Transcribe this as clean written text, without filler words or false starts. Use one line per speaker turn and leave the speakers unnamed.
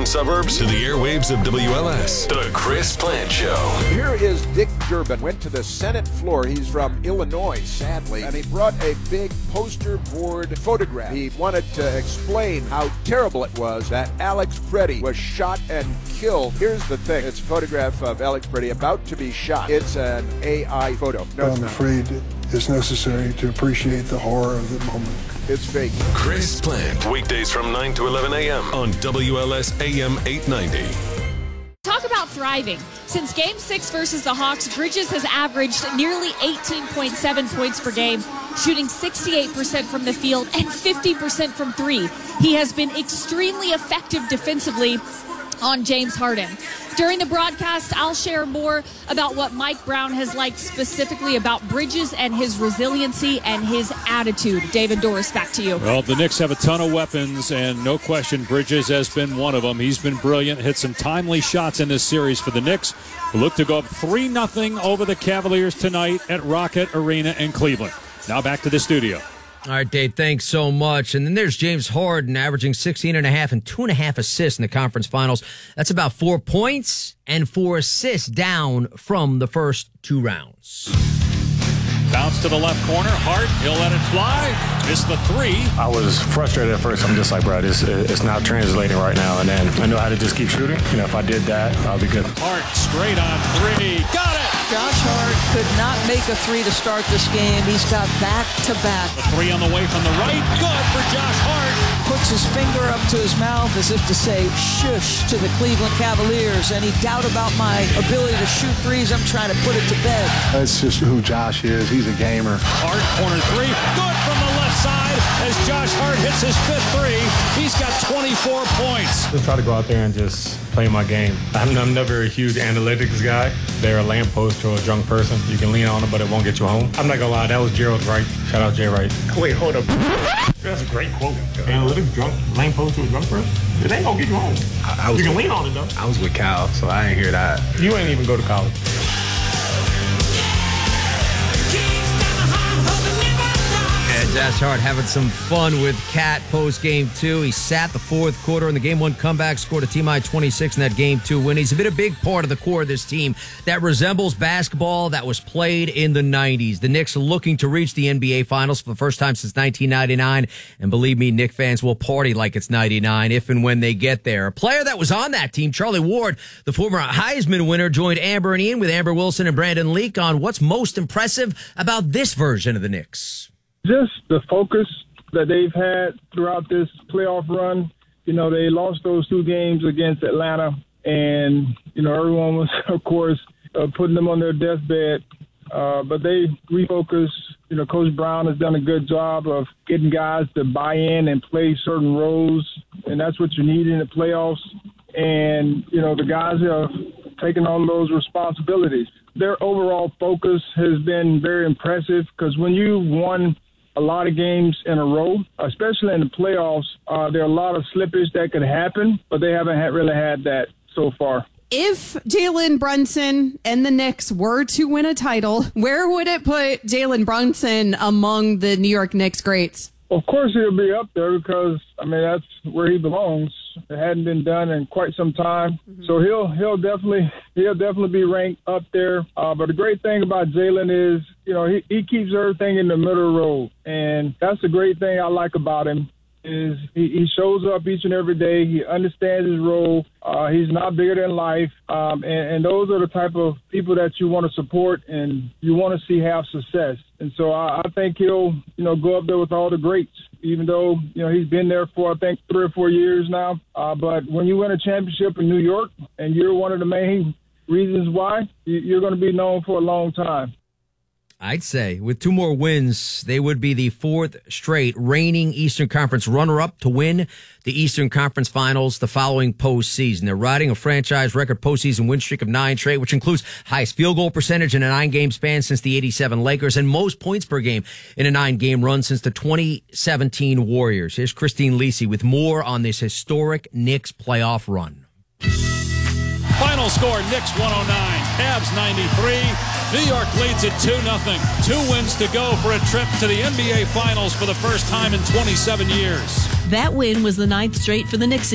suburbs to the airwaves of WLS. The Chris Plant Show.
Here is Dick Durbin. Went to the Senate floor. He's from Illinois, sadly, and he brought a big poster board photograph. He wanted to explain how terrible it was that Alex Preddy was shot and killed. Here's the thing. It's a photograph of Alex Preddy about to be shot. It's an AI photo. No,
I'm afraid it's necessary to appreciate the horror of the moment.
It's fake.
Chris Plant. Weekdays from 9 to 11 a.m. on WLS AM 890.
Talk about thriving. Since Game 6 versus the Hawks, Bridges has averaged nearly 18.7 points per game, shooting 68% from the field and 50% from three. He has been extremely effective defensively on James Harden. During the broadcast, I'll share more about what Mike Brown has liked specifically about Bridges and his resiliency and his attitude. David Doris, back to you.
Well, the Knicks have a ton of weapons, and no question Bridges has been one of them. He's been brilliant, hit some timely shots in this series for the Knicks, who look to go up 3-0 over the Cavaliers tonight at Rocket Arena in Cleveland. Now back to the studio.
All right, Dave, thanks so much. And then there's James Harden averaging 16.5 and 2.5 assists in the conference finals. That's about 4 points and 4 assists down from the first two rounds.
Bounce to the left corner. Hart, he'll let it fly. Missed the three.
I was frustrated at first. I'm just like, bro, it's not translating right now. And then I know how to just keep shooting. You know, if I did that, I'll be good.
Hart straight on three. Got it!
Josh Hart could not make a three to start this game. He's got back-to-back.
The three on the way from the right. Good for Josh Hart.
Puts his finger up to his mouth as if to say, shush, to the Cleveland Cavaliers. Any doubt about my ability to shoot threes, I'm trying to put it to bed.
That's just who Josh is. He's a gamer.
Hart, corner three. Good from the left side as Josh Hart hits his fifth three. He's got 24 points.
Just try to go out there and just play my game. I'm never a huge analytics guy. They're a lamppost to a drunk person. You can lean on them, but it won't get you home. I'm not gonna lie, that was Gerald Wright. Shout out Jay Wright. Wait, hold up. That's a great quote. Analytics drunk, lamppost to a drunk person? It ain't gonna get you home. You can lean on it though.
I was with Cal, so I didn't hear that.
You ain't even go to college.
Josh Hart having some fun with Cat post game two. He sat the fourth quarter in the game one comeback, scored a team high 26 in that game two win. He's been a big part of the core of this team that resembles basketball that was played in the 90s. The Knicks are looking to reach the NBA Finals for the first time since 1999. And believe me, Knicks fans will party like it's 99 if and when they get there. A player that was on that team, Charlie Ward, the former Heisman winner, joined Amber and Ian with Amber Wilson and Brandon Leak on what's most impressive about this version of the Knicks.
Just the focus that they've had throughout this playoff run. You know, they lost those two games against Atlanta, and, you know, everyone was, of course, putting them on their deathbed. But they refocused. You know, Coach Brown has done a good job of getting guys to buy in and play certain roles, and that's what you need in the playoffs. And, you know, the guys have taken on those responsibilities. Their overall focus has been very impressive because when you won a lot of games in a row, especially in the playoffs, there are a lot of slippage that could happen, but they haven't really had that so far.
If Jalen Brunson and the Knicks were to win a title, where would it put Jalen Brunson among the New York Knicks greats?
Of course, he'll be up there because, I mean, that's where he belongs. It hadn't been done in quite some time. So he'll definitely be ranked up there. But the great thing about Jalen is, you know, he keeps everything in the middle road. And that's the great thing I like about him is he shows up each and every day. He understands his role. He's not bigger than life. And those are the type of people that you want to support and you want to see have success. And so I think he'll, you know, go up there with all the greats, even though, you know, he's been there for, I think, 3 or 4 years now. But when you win a championship in New York and you're one of the main reasons why, you're going to be known for a long time.
I'd say with 2 more wins, they would be the 4th straight reigning Eastern Conference runner-up to win the Eastern Conference Finals the following postseason. They're riding a franchise record postseason win streak of 9 straight, which includes highest field goal percentage in a 9-game span since the 87 Lakers and most points per game in a 9-game run since the 2017 Warriors. Here's Christine Lisi with more on this historic Knicks playoff run.
Final score, Knicks 109, Cavs 93. New York leads it 2-0. 2 wins to go for a trip to the NBA Finals for the first time in 27 years.
That win was the 9th straight for the Knicks.